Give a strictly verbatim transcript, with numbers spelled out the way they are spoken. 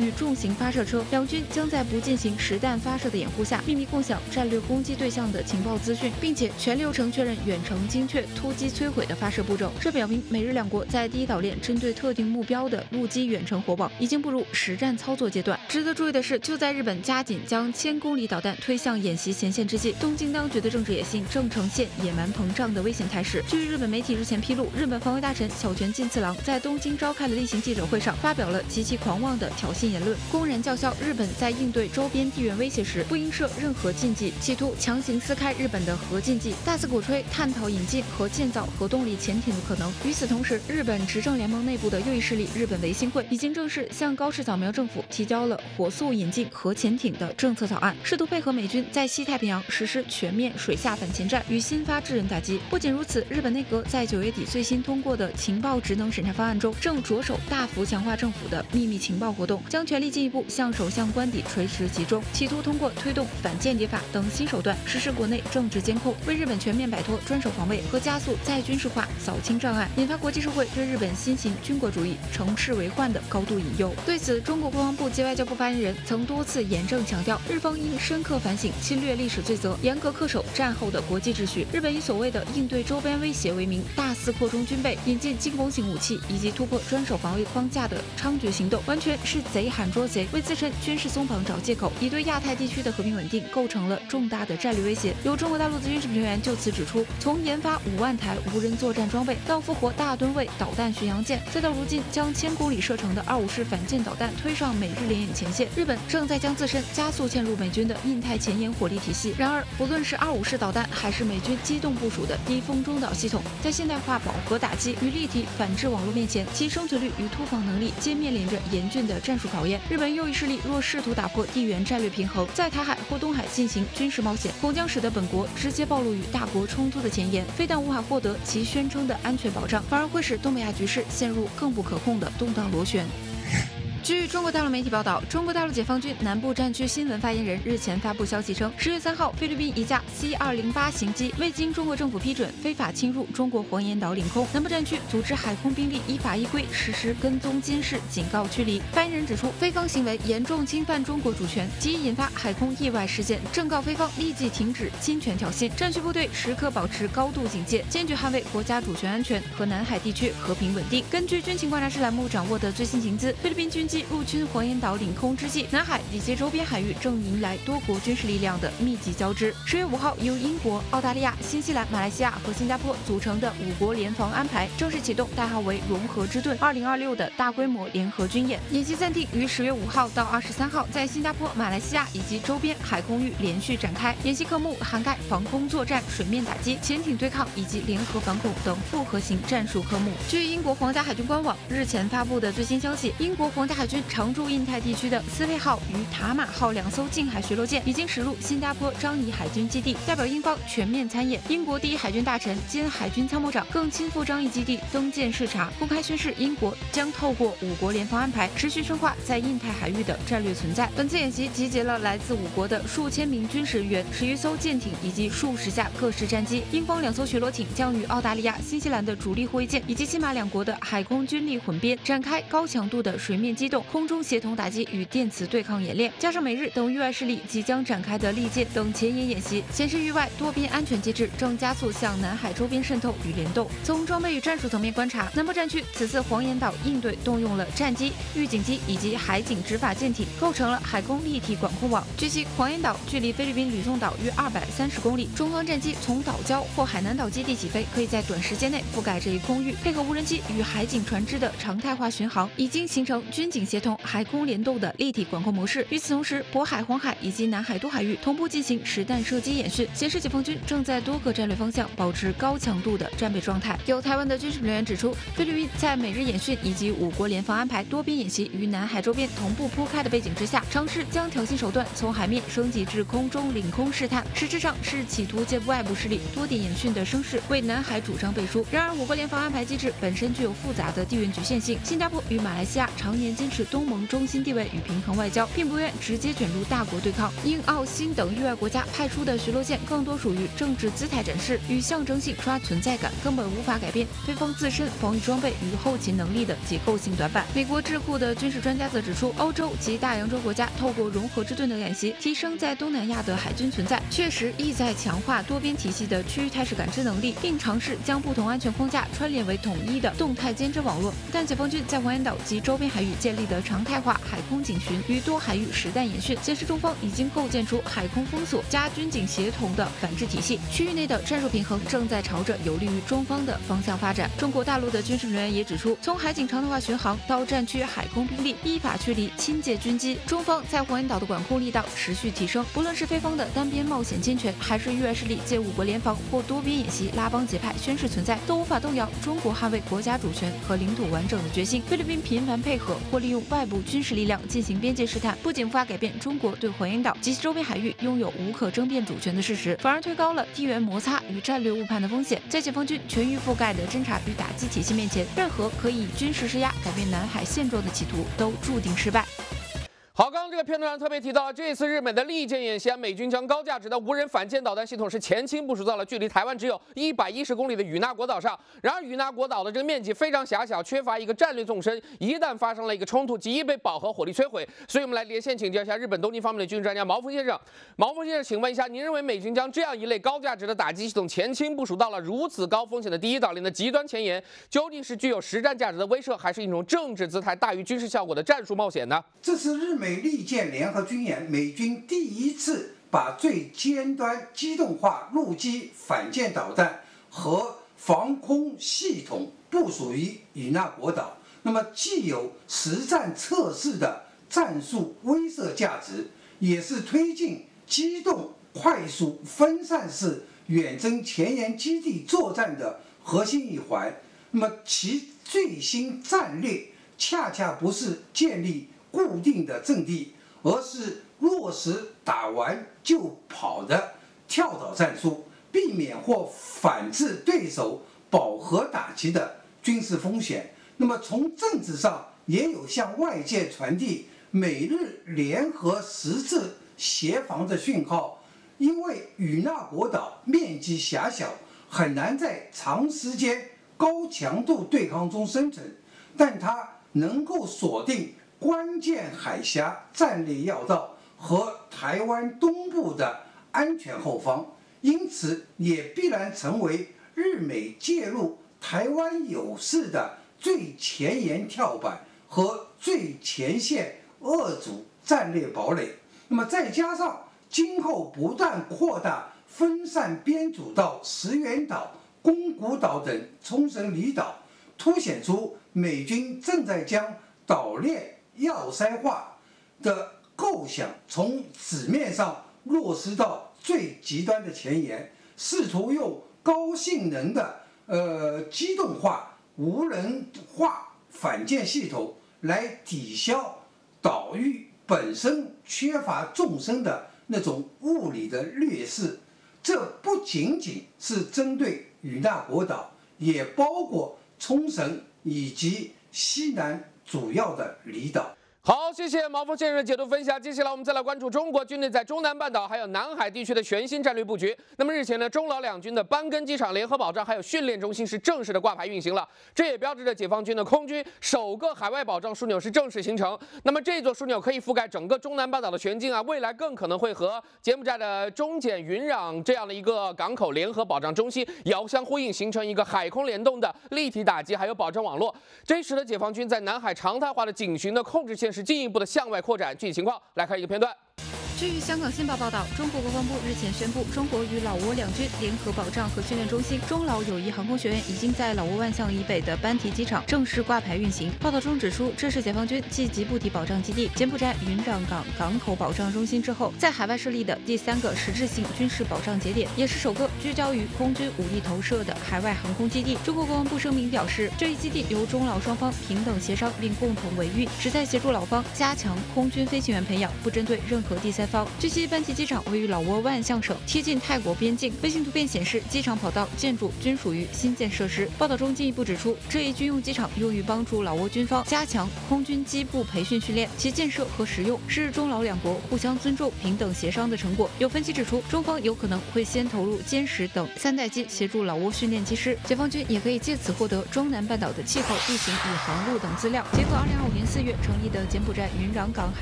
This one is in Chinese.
与重型发射车，两军将在不进行实弹发射的掩护下，秘密共享战略攻击对象的情报资讯，并且全流程确认远程精确突击摧毁的发射步骤。这表明美日两国在第一岛链针对特定目标的陆基远程火网已经步入实战操作阶段。值得注意的是，就在日本加紧将千公里导弹推向演习前线之际，东京当局的政治野心正呈现野蛮膨胀的危险态势。据日本媒体日前披露，日本防卫大臣小泉进次郎在东京召开的例行记者会上发表了极其狂妄的挑衅言论，公然叫嚣日本在应对周边地缘威胁时不应设任何禁忌，企图强行撕开日本的核禁忌，大肆鼓吹探讨引进和建造核动力潜艇的可能。与此同时，日本执政联盟内部的右翼势力日本维新会已经正式向高市早苗政府提交了火速引进核潜艇的政策草案，试图配合美军在西太平洋实施全面水下反潜战与新发制人打击。不仅如此，日本内阁在九月底最新通过的情报职能审查方案中，正着手大幅强化政府的秘密情报活动，将权力进一步向首相官邸垂直集中，企图通过推动反间谍法等新手段实施国内政治监控，为日本全面摆脱专守防卫和加速再军事化扫清障碍，引发国际社会对日本新型军国主义乘势为患的高度隐忧。对此，中国国防部及外交部发言人曾多次严正强调，日方应深刻反省侵略历史罪责，严格恪守战后的国际秩序。日本以所谓的应对周边威胁为名，大肆扩充军备、引进进攻型武器以及突破专守防卫框架的猖獗行动，完全是贼喊捉贼，为自身军事松绑找借口，已对亚太地区的和平稳定构成了重大的战略威胁。有中国大陆军事评论员就此指出，从研发五万台无人作战装备到复活大吨位导弹巡洋舰，再到如今将千公里射程的二五式反舰导弹推上美日联演前线，日本正在将自身加速嵌入美军的印太前沿火力体系。然而，不论是二五式导弹，还是美军机动部署的低风中导系统，在现代化饱和打击与立体反制网络面前，其生存率与突防能力皆面临着严峻的战术考验。日本右翼势力若试图打破地缘战略平衡，在台海或东海进行军事冒险，恐将使得本国直接暴露于大国冲突的前沿，非但无法获得其宣称的安全保障，反而会使东北亚局势陷入更不可控的动荡螺旋。据中国大陆媒体报道，中国大陆解放军南部战区新闻发言人日前发布消息称，十月三号，菲律宾一架 C 二零八型机未经中国政府批准，非法侵入中国黄岩岛领空，南部战区组织海空兵力依法依规实施跟踪监视、警告、驱离。发言人指出，菲方行为严重侵犯中国主权，极易引发海空意外事件，正告菲方立即停止侵权挑衅，战区部队时刻保持高度警戒，坚决捍卫国家主权安全和南海地区和平稳定。根据军情观察室栏目掌握的最新情资，菲律宾军机入侵黄岩岛领空之际，南海以及周边海域正迎来多国军事力量的密集交织。十月五号，由英国、澳大利亚、新西兰、马来西亚和新加坡组成的五国联防安排正式启动，代号为“融合之盾二零二六”的大规模联合军演。演习暂定于十月五号到二十三号在新加坡、马来西亚以及周边海空域连续展开。演习科目涵盖防空作战、水面打击、潜艇对抗以及联合反恐等复合型战术科目。据英国皇家海军官网日前发布的最新消息，英国皇家海军常驻印太地区的斯佩号与塔马号两艘近海巡逻舰已经驶入新加坡樟宜海军基地，代表英方全面参演。英国第一海军大臣兼海军参谋长更亲赴樟宜基地登舰视察，公开宣示英国将透过五国联防安排持续深化在印太海域的战略存在。本次演习集结了来自五国的数千名军事人员、十余艘舰艇以及数十架各式战机。英方两艘巡逻艇将与澳大利亚、新西兰的主力护卫舰以及新马两国的海空军力混编，展开高强度的水面机动、空中协同打击与电磁对抗演练。加上美日等域外势力即将展开的利剑等前沿演习，显示域外多边安全机制正加速向南海周边渗透与联动。从装备与战术层面观察，南部战区此次黄岩岛应对动用了战机、预警机以及海警执法舰艇，构成了海空立体管控网。据悉，黄岩岛距离菲律宾吕宋岛约二百三十公里，中方战机从岛礁或海南岛基地起飞，可以在短时间内覆盖这一空域，配合无人机与海警船只的常态化巡航，已经形成军警协同、海空联动的立体管控模式。与此同时，渤海、黄海以及南海多海域同步进行实弹射击演训，显示解放军正在多个战略方向保持高强度的战备状态。有台湾的军事评论员指出，菲律宾在美日演训以及五国联防安排多边演习与南海周边同步铺开的背景之下，尝试将挑衅手段从海面升级至空中领空试探，实质上是企图借外部势力多点演训的声势，为南海主张背书。然而，五国联防安排机制本身具有复杂的地缘局限性，新加坡与马来西亚常年坚持持东盟中心地位与平衡外交，并不愿直接卷入大国对抗。英、澳、新等域外国家派出的巡逻舰更多属于政治姿态展示与象征性刷存在感，根本无法改变菲方自身防御装备与后勤能力的结构性短板。美国智库的军事专家则指出，欧洲及大洋洲国家透过融合之盾的演习，提升在东南亚的海军存在，确实意在强化多边体系的区域态势感知能力，并尝试将不同安全框架串联为统一的动态监侦网络。但解放军在黄岩岛及周边海域建立的常态化海空警巡与多海域实弹演训，显示中方已经构建出海空封锁加军警协同的反制体系，区域内的战术平衡正在朝着有利于中方的方向发展。中国大陆的军事人员也指出，从海警常态化巡航到战区海空兵力依法驱离侵界军机，中方在黄岩岛的管控力道持续提升。不论是菲方的单边冒险侵权，还是域外势力借五国联防或多边演习拉帮结派宣示存在，都无法动摇中国捍卫国家主权和领土完整的决心。菲律宾频繁配合或利用外部军事力量进行边界试探，不仅无法改变中国对黄岩岛及其周边海域拥有无可争辩主权的事实，反而推高了地缘摩擦与战略误判的风险。在解放军全域覆盖的侦察与打击体系面前，任何可以军事施压改变南海现状的企图都注定失败。 好，刚刚这个片段上特别提到，这次日美的利剑演习，美军将高价值的无人反舰导弹系统是前倾部署到了距离台湾只有一百一十公里的与那国岛上。然而，与那国岛的这个面积非常狭小，缺乏一个战略纵深，一旦发生了一个冲突，极易被饱和火力摧毁。所以，我们来连线请教一下日本东京方面的军事专家毛峰先生。毛峰先生，请问一下，您认为美军将这样一类高价值的打击系统前倾部署到了如此高风险的第一岛链的极端前沿，究竟是具有实战价值的威慑，还是一种政治姿态大于军事效果的战术冒险呢？ 这是日美利剑联联合军演，美军第一次把最尖端机动化陆基反舰导弹和防空系统部署于与那国岛，那么既有实战测试的战术威慑价值，也是推进机动快速分散式远征前沿基地作战的核心一环。那么其最新战略恰恰不是建立固定的阵地，而是落实打完就跑的跳岛战术，避免或反制对手饱和打击的军事风险。那么从政治上也有向外界传递美日联合实质协防的讯号，因为与那国岛面积狭小，很难在长时间高强度对抗中生存，但它能够锁定关键海峡战略要道和台湾东部的安全后方，因此也必然成为日美介入台湾有事的最前沿跳板和最前线扼阻战略堡垒。那么再加上今后不断扩大分散编组到石垣岛、宫古岛等冲绳离岛，凸显出美军正在将岛链要塞化的构想从纸面上落实到最极端的前沿，试图用高性能的呃机动化、无人化反舰系统来抵消岛屿本身缺乏纵深的那种物理的劣势。这不仅仅是针对与那国岛，也包括冲绳以及西南主要的离岛。 好，谢谢毛峰先生的解读分享。接下来我们再来关注中国军队在中南半岛还有南海地区的全新战略布局。那么日前呢，中老两军的班根机场联合保障还有训练中心是正式的挂牌运行了，这也标志着解放军的空军首个海外保障枢纽是正式形成。那么这座枢纽可以覆盖整个中南半岛的全境啊，未来更可能会和柬埔寨的中柬云壤这样的一个港口联合保障中心遥相呼应，形成一个海空联动的立体打击还有保障网络。这使得解放军在南海常态化的警巡的控制线是进一步的向外扩展。具体情况来看一个片段。 据香港新报报道，中国国防部日前宣布，中国与老挝两军联合保障和训练中心中老友谊航空学院已经在老挝万象以北的班提机场正式挂牌运行。报道中指出，这是解放军继吉布提保障基地、柬埔寨云壤港港口保障中心之后，在海外设立的第三个实质性军事保障节点，也是首个聚焦于空军武力投射的海外航空基地。中国国防部声明表示，这一基地由中老双方平等协商并共同维运，旨在协助老方加强空军飞行员培养，不针对任何第三开放。据悉，班旗机场位于老挝万象省，贴近泰国边境。卫星图片显示，机场跑道、建筑均属于新建设施。报道中进一步指出，这一军用机场用于帮助老挝军方加强空军机部培训训练，其建设和使用是中老两国互相尊重、平等协商的成果。有分析指出，中方有可能会先投入歼十等三代机协助老挝训练机师，解放军也可以借此获得中南半岛的气候、地形与航路等资料。结合二零二五年四月成立的柬埔寨云壤港海